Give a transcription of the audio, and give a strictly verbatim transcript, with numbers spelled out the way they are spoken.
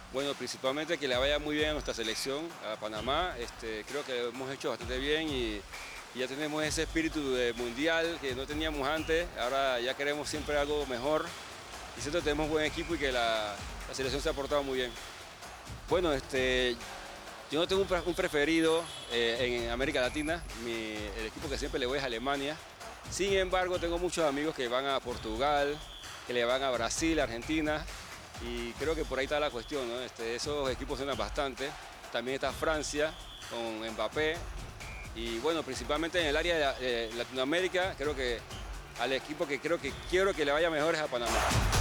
Bueno, principalmente que le vaya muy bien a nuestra selección, a Panamá. Este, creo que lo hemos hecho bastante bien y, y ya tenemos ese espíritu de mundial que no teníamos antes. Ahora ya queremos siempre algo mejor y siento que tenemos buen equipo y que la, la selección se ha portado muy bien. Bueno, este, yo no tengo un, pre- un preferido eh, en América Latina. Mi- el equipo que siempre le voy es Alemania. Sin embargo, tengo muchos amigos que van a Portugal, que le van a Brasil, Argentina. Y creo que por ahí está la cuestión, ¿no? Este, esos equipos suenan bastante. También está Francia con Mbappé. Y bueno, principalmente en el área de, de Latinoamérica, creo que al equipo que creo que quiero que le vaya mejor es a Panamá.